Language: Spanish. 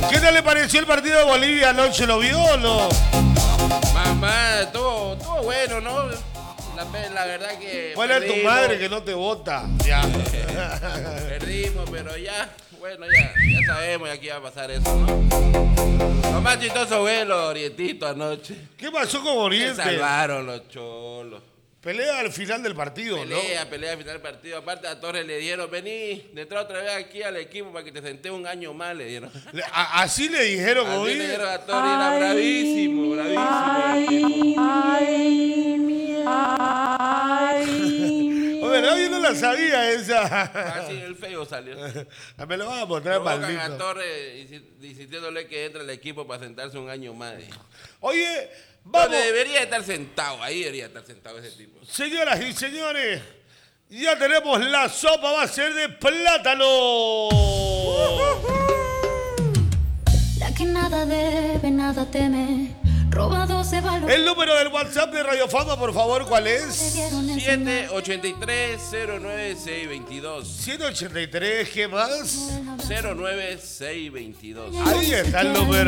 ¿Qué tal le pareció el partido de Bolivia anoche? ¿Lo vio o no? Mamá, estuvo bueno, ¿no? La verdad que. ¿Cuál es tu madre que no te vota? Ya. Perdimos, pero ya. Bueno, ya sabemos aquí va a pasar eso, ¿no? Lo más chistoso fue los orientitos anoche. ¿Qué pasó con Se Oriente? salvaron los cholos. Pelea al final del partido, Pelea al final del partido. Aparte a Torres le dieron, vení, detrás otra vez aquí al equipo para que te senté un año más, le dieron. ¿no? Así le dijeron Así hoy. le dieron a Torres, era bravísimo el tipo. Oye, no, yo no la sabía esa. Así el feo salió. Me lo vas a mostrar, Provocan a maldito. Torres insistiéndole que entre al equipo para sentarse un año más. Oye, vamos. Donde debería estar sentado, ahí debería estar sentado ese tipo. Señoras y señores, ya tenemos la sopa, va a ser de plátano. La que nada debe, nada teme, robado se valora. El número del WhatsApp de Radio Fama, por favor, ¿cuál es? 783-09622. 183, ¿qué más? 09622. Ahí está el número.